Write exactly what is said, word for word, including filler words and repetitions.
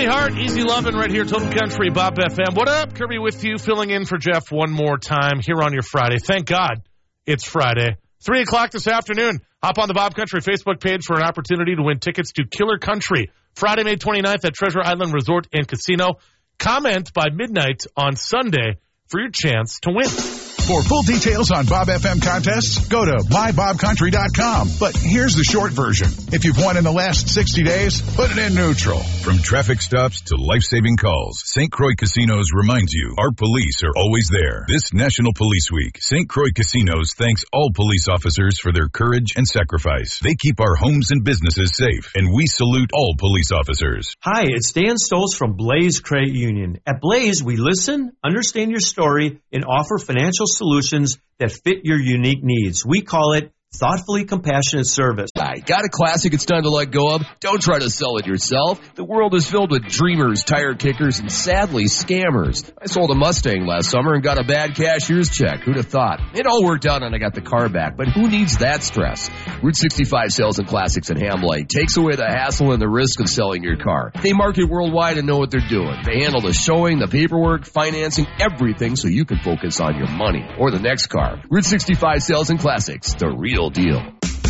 Danny Hart, Easy Lovin' right here, Total Country, Bob F M. What up? Kirby with you, filling in for Jeff one more time here on your Friday. Thank God it's Friday. three o'clock this afternoon. Hop on the Bob Country Facebook page for an opportunity to win tickets to Killer Country, Friday, May twenty-ninth at Treasure Island Resort and Casino. Comment by midnight on Sunday for your chance to win. For full details on Bob F M contests, go to my bob country dot com. But here's the short version. If you've won in the last sixty days, put it in neutral. From traffic stops to life-saving calls, Saint Croix Casinos reminds you our police are always there. This National Police Week, Saint Croix Casinos thanks all police officers for their courage and sacrifice. They keep our homes and businesses safe, and we salute all police officers. Hi, it's Dan Stolz from Blaze Credit Union. At Blaze, we listen, understand your story, and offer financial solutions that fit your unique needs. We call it thoughtfully compassionate service. I got a classic it's time to let go of? Don't try to sell it yourself. The world is filled with dreamers, tire kickers, and sadly, scammers. I sold a Mustang last summer and got a bad cashier's check. Who'd have thought? It all worked out and I got the car back, but who needs that stress? Route sixty-five Sales and Classics in Ham Lake takes away the hassle and the risk of selling your car. They market worldwide and know what they're doing. They handle the showing, the paperwork, financing, everything so you can focus on your money or the next car. Route sixty-five Sales and Classics, the real deal.